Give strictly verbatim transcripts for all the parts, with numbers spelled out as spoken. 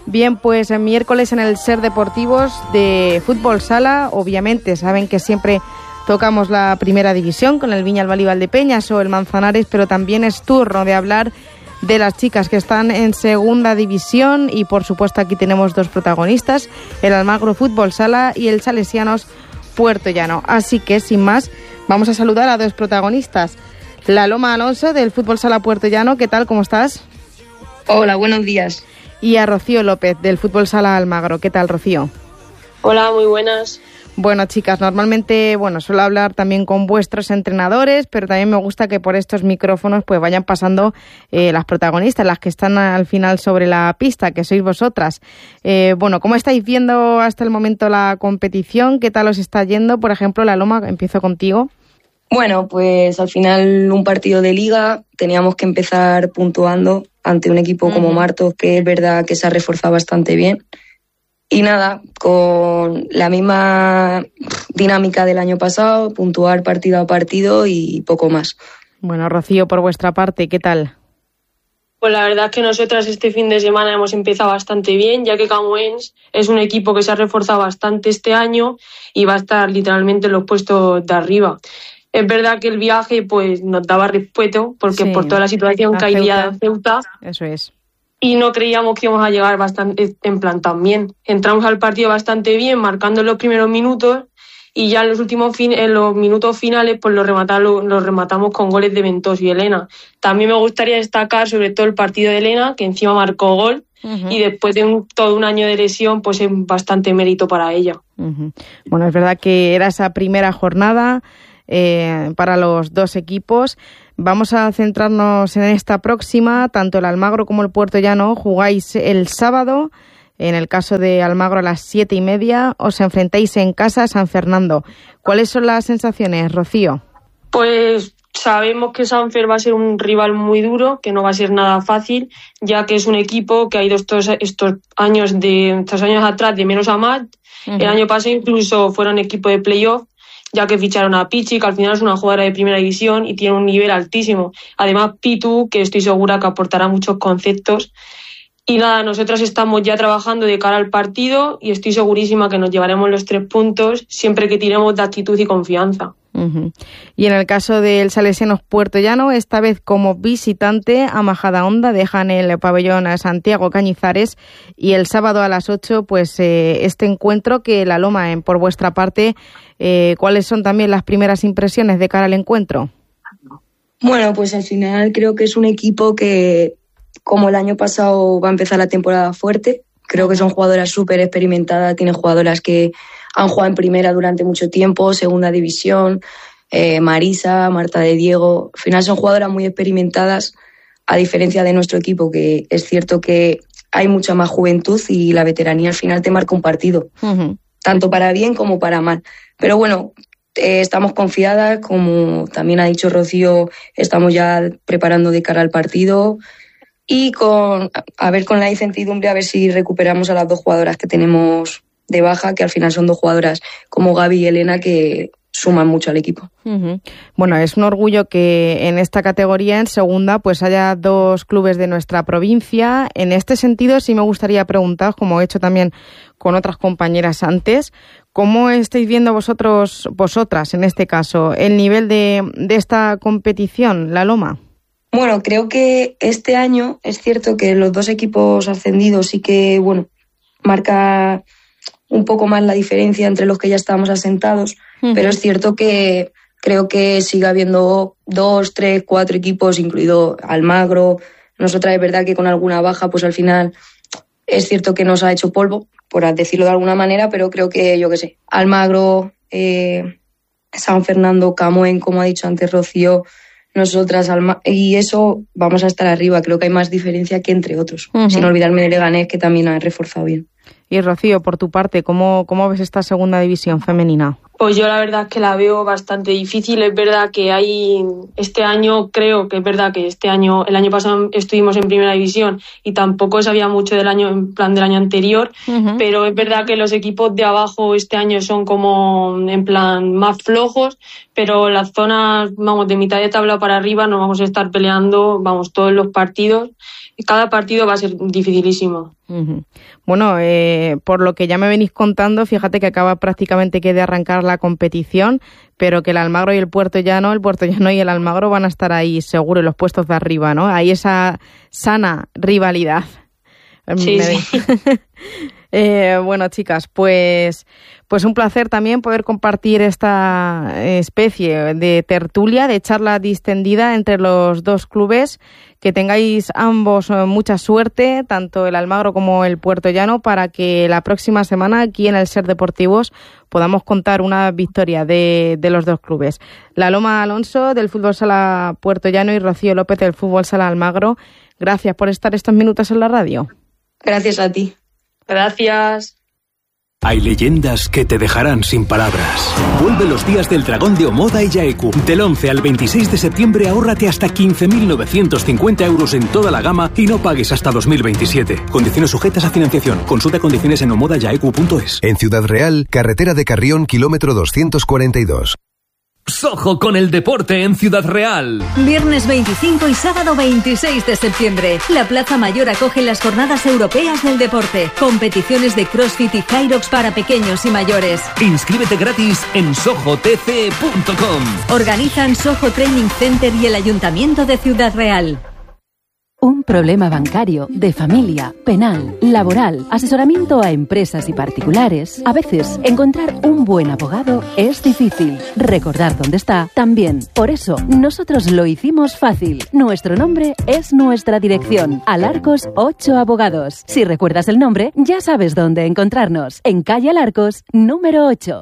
Bien, pues el miércoles en el Ser Deportivos de Fútbol Sala, obviamente saben que siempre tocamos la primera división con el Viñalbal y Valdepeñas o el Manzanares, pero también es turno de hablar de las chicas que están en segunda división y por supuesto aquí tenemos dos protagonistas, el Almagro Fútbol Sala y el Salesianos Puerto Llano. Así que sin más, vamos a saludar a dos protagonistas. La Loma Alonso del Fútbol Sala Puerto Llano, ¿qué tal? ¿Cómo estás? Hola, buenos días. Y a Rocío López del Fútbol Sala Almagro, ¿qué tal, Rocío? Hola, muy buenas. Bueno, chicas, normalmente, bueno, suelo hablar también con vuestros entrenadores, pero también me gusta que por estos micrófonos pues vayan pasando eh, las protagonistas, las que están al final sobre la pista, que sois vosotras. Eh, bueno, ¿cómo estáis viendo hasta el momento la competición? ¿Qué tal os está yendo? Por ejemplo, La Loma, empiezo contigo. Bueno, pues al final un partido de liga, teníamos que empezar puntuando ante un equipo uh-huh. como Martos, que es verdad que se ha reforzado bastante bien. Y nada, con la misma dinámica del año pasado, puntuar partido a partido y poco más. Bueno, Rocío, por vuestra parte, ¿qué tal? Pues la verdad es que nosotras este fin de semana hemos empezado bastante bien, ya que Camoens es un equipo que se ha reforzado bastante este año y va a estar literalmente en los puestos de arriba. Es verdad que el viaje pues nos daba respeto, porque sí, por toda la situación que hay día de Ceuta. Eso es. Y no creíamos que íbamos a llegar bastante en plan tan bien. Entramos al partido bastante bien, marcando en los primeros minutos, y ya en los últimos fin- en los minutos finales pues los rematamos, los rematamos con goles de Ventos y Elena. También me gustaría destacar sobre todo el partido de Elena, que encima marcó gol, uh-huh. y después de un, todo un año de lesión, pues es bastante mérito para ella. Uh-huh. Bueno, es verdad que era esa primera jornada eh, para los dos equipos. Vamos a centrarnos en esta próxima. Tanto el Almagro como el Puerto Llano jugáis el sábado. En el caso de Almagro a las siete y media. Os enfrentáis en casa a San Fernando. ¿Cuáles son las sensaciones, Rocío? Pues sabemos que Sanfer va a ser un rival muy duro, que no va a ser nada fácil, ya que es un equipo que ha ido estos, estos años de estos años atrás de menos a más. Uh-huh. El año pasado incluso fueron equipo de playoff, ya que ficharon a Pichi, que al final es una jugadora de primera división y tiene un nivel altísimo. Además, Pitu, que estoy segura que aportará muchos conceptos. Y nada, nosotras estamos ya trabajando de cara al partido y estoy segurísima que nos llevaremos los tres puntos siempre que tiremos de actitud y confianza. Uh-huh. Y en el caso del Salesianos Puerto Llano, esta vez como visitante a Majadahonda, dejan el pabellón a Santiago Cañizares, y el sábado a las ocho, pues eh, este encuentro que La Loma, en, por vuestra parte, eh, ¿cuáles son también las primeras impresiones de cara al encuentro? Bueno, pues al final creo que es un equipo que, como el año pasado, va a empezar la temporada fuerte. Creo que son jugadoras súper experimentadas, tienen jugadoras que han jugado en primera durante mucho tiempo, segunda división, eh, Marisa, Marta de Diego. Al final son jugadoras muy experimentadas, a diferencia de nuestro equipo, que es cierto que hay mucha más juventud y la veteranía al final te marca un partido, uh-huh. tanto para bien como para mal. Pero bueno, eh, estamos confiadas, como también ha dicho Rocío, estamos ya preparando de cara al partido. Y con a ver con la incertidumbre a ver si recuperamos a las dos jugadoras que tenemos de baja, que al final son dos jugadoras como Gaby y Elena que suman mucho al equipo. Uh-huh. Bueno, es un orgullo que en esta categoría, en segunda, pues haya dos clubes de nuestra provincia. En este sentido, sí me gustaría preguntaros, como he hecho también con otras compañeras antes, ¿cómo estáis viendo vosotros, vosotras en este caso, el nivel de, de esta competición, La Loma? Bueno, creo que este año es cierto que los dos equipos ascendidos sí que, bueno, marca un poco más la diferencia entre los que ya estábamos asentados, uh-huh. pero es cierto que creo que sigue habiendo dos, tres, cuatro equipos, incluido Almagro. Nosotras es verdad que con alguna baja, pues al final es cierto que nos ha hecho polvo, por decirlo de alguna manera, pero creo que, yo qué sé, Almagro, eh, San Fernando, Camoens, como ha dicho antes Rocío, nosotras, Alma- y eso vamos a estar arriba. Creo que hay más diferencia que entre otros, uh-huh. sin olvidarme de Leganés, que también ha reforzado bien. Y Rocío, por tu parte, ¿cómo, cómo ves esta segunda división femenina? Pues yo la verdad es que la veo bastante difícil. Es verdad que hay este año, creo que es verdad que este año, el año pasado estuvimos en primera división y tampoco sabía mucho del año, en plan del año anterior, uh-huh. pero es verdad que los equipos de abajo este año son como en plan más flojos, pero las zonas, vamos, de mitad de tabla para arriba nos vamos a estar peleando, vamos, todos los partidos. Cada partido va a ser dificilísimo. Uh-huh. Bueno, eh, por lo que ya me venís contando, fíjate que acaba prácticamente que de arrancar la competición, pero que el Almagro y el Puertollano, el Puertollano y el Almagro van a estar ahí seguro en los puestos de arriba, ¿no? Hay esa sana rivalidad. Sí, me sí. eh, bueno, chicas, pues, pues un placer también poder compartir esta especie de tertulia, de charla distendida entre los dos clubes. Que tengáis ambos mucha suerte, tanto el Almagro como el Puertollano, para que la próxima semana aquí en el SER Deportivos podamos contar una victoria de, de los dos clubes. La Loma Alonso del Fútbol Sala Puertollano y Rocío López del Fútbol Sala Almagro, gracias por estar estos minutos en la radio. Gracias a ti. Gracias. Hay leyendas que te dejarán sin palabras. Vuelve los días del dragón de Omoda y Yaeku. Del once al veintiséis de septiembre ahórrate hasta quince mil novecientos cincuenta euros en toda la gama y no pagues hasta dos mil veintisiete. Condiciones sujetas a financiación. Consulta condiciones en omoda yaeku punto es. En Ciudad Real, carretera de Carrión, kilómetro doscientos cuarenta y dos. Sojo con el deporte en Ciudad Real. Viernes veinticinco y sábado veintiséis de septiembre. La Plaza Mayor acoge las Jornadas Europeas del Deporte. Competiciones de CrossFit y Hyrox para pequeños y mayores. Inscríbete gratis en sojo t c punto com. Organizan Soho Training Center y el Ayuntamiento de Ciudad Real. Un problema bancario, de familia, penal, laboral, asesoramiento a empresas y particulares. A veces, encontrar un buen abogado es difícil. Recordar dónde está, también. Por eso, nosotros lo hicimos fácil. Nuestro nombre es nuestra dirección. Alarcos ocho Abogados. Si recuerdas el nombre, ya sabes dónde encontrarnos. En calle Alarcos, número ocho.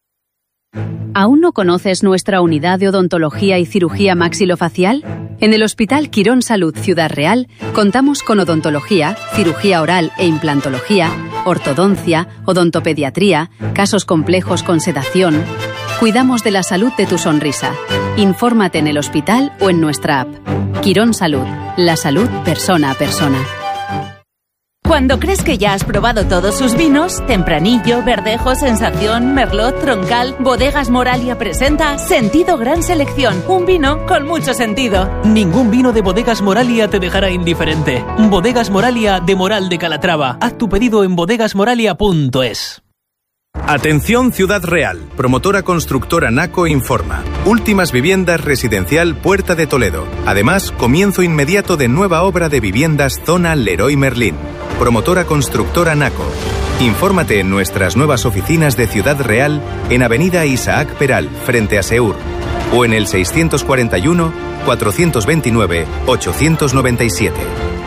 ¿Aún no conoces nuestra unidad de odontología y cirugía maxilofacial? En el Hospital Quirón Salud Ciudad Real contamos con odontología, cirugía oral e implantología, ortodoncia, odontopediatría, casos complejos con sedación. Cuidamos de la salud de tu sonrisa. Infórmate en el hospital o en nuestra app. Quirón Salud, la salud persona a persona. Cuando crees que ya has probado todos sus vinos, Tempranillo, Verdejo, Sensación, Merlot, Troncal, Bodegas Moralia presenta Sentido Gran Selección, un vino con mucho sentido. Ningún vino de Bodegas Moralia te dejará indiferente. Bodegas Moralia de Moral de Calatrava. Haz tu pedido en bodegas moralia punto es. Atención Ciudad Real, promotora constructora Naco informa. Últimas viviendas residencial Puerta de Toledo. Además, comienzo inmediato de nueva obra de viviendas zona Leroy Merlin. Promotora constructora Naco. Infórmate en nuestras nuevas oficinas de Ciudad Real en Avenida Isaac Peral, frente a Seur, o en el seiscientos cuarenta y uno, cuatrocientos veintinueve, ochocientos noventa y siete.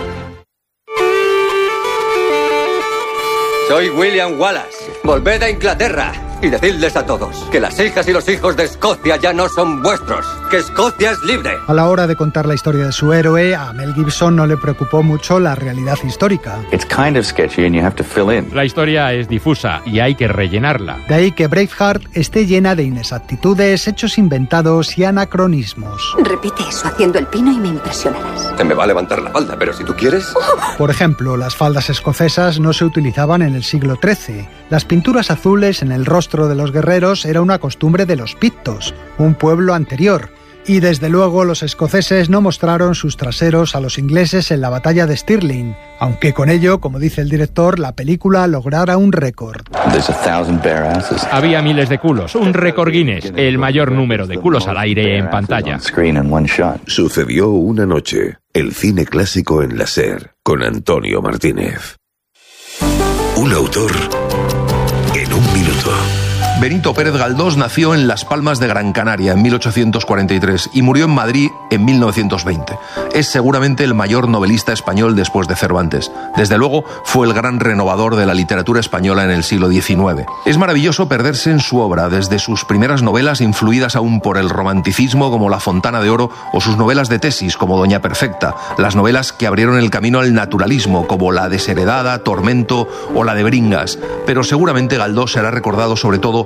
Soy William Wallace. Volved a Inglaterra y decidles a todos que las hijas y los hijos de Escocia ya no son vuestros, que Escocia es libre. A la hora de contar la historia de su héroe, a Mel Gibson no le preocupó mucho la realidad histórica. It's kind of sketchy and you have to fill in. La historia es difusa y hay que rellenarla. De ahí que Braveheart esté llena de inexactitudes, hechos inventados y anacronismos. Repite eso haciendo el pino y me impresionarás. Te me va a levantar la falda, pero si tú quieres... Por ejemplo, las faldas escocesas no se utilizaban en el siglo trece. Las pinturas azules en el rostro de los guerreros era una costumbre de los pictos, un pueblo anterior. Y desde luego los escoceses no mostraron sus traseros a los ingleses en la batalla de Stirling, aunque con ello, como dice el director, la película lograra un récord. Había miles de culos, un récord Guinness, el mayor número de culos al aire en pantalla. Sucedió una noche, el cine clásico en la SER, con Antonio Martínez. Un autor en un minuto. Benito Pérez Galdós nació en Las Palmas de Gran Canaria en mil ochocientos cuarenta y tres y murió en Madrid en mil novecientos veinte. Es seguramente el mayor novelista español después de Cervantes. Desde luego fue el gran renovador de la literatura española en el siglo diecinueve. Es maravilloso perderse en su obra, desde sus primeras novelas influidas aún por el romanticismo como La Fontana de Oro o sus novelas de tesis como Doña Perfecta, las novelas que abrieron el camino al naturalismo como La desheredada, Tormento o la de Bringas. Pero seguramente Galdós será recordado sobre todo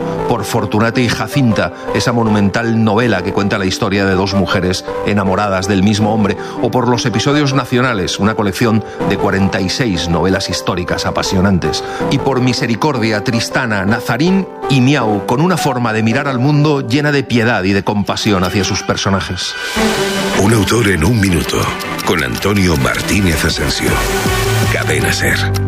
por Fortunata y Jacinta, esa monumental novela que cuenta la historia de dos mujeres enamoradas del mismo hombre, o por Los episodios nacionales, una colección de cuarenta y seis novelas históricas apasionantes, y por Misericordia, Tristana, Nazarín y Miau, con una forma de mirar al mundo llena de piedad y de compasión hacia sus personajes. Un autor en un minuto, con Antonio Martínez Asensio. Cadena SER.